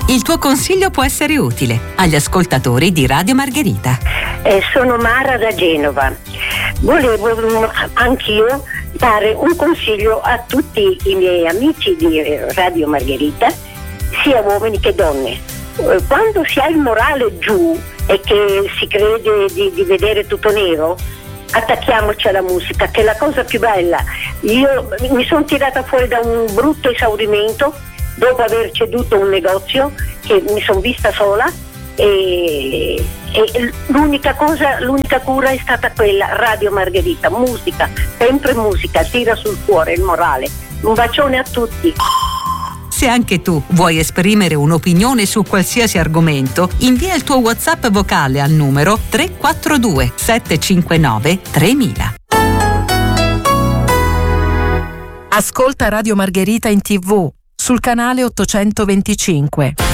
Il tuo consiglio può essere utile agli ascoltatori di Radio Margherita. Sono Mara da Genova. Volevo anch'io dare un consiglio a tutti i miei amici di Radio Margherita, sia uomini che donne. Quando si ha il morale giù e che si crede di vedere tutto nero, attacchiamoci alla musica, che è la cosa più bella. Io mi sono tirata fuori da un brutto esaurimento dopo aver ceduto un negozio, che mi sono vista sola, e l'unica cura è stata quella: Radio Margherita, musica, sempre musica, tira sul cuore il morale. Un bacione a tutti. Se anche tu vuoi esprimere un'opinione su qualsiasi argomento, invia il tuo WhatsApp vocale al numero 342 759 3000. Ascolta Radio Margherita in TV sul canale 825.